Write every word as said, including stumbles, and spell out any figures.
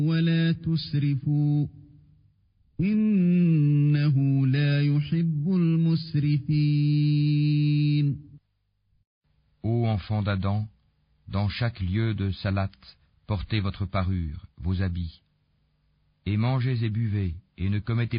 ولا تسرفوا إنه لا يحب المسرفين. Ô enfants d'Adam, dans chaque lieu de salat, portez votre parure, vos habits, et mangez et buvez, et ne commettez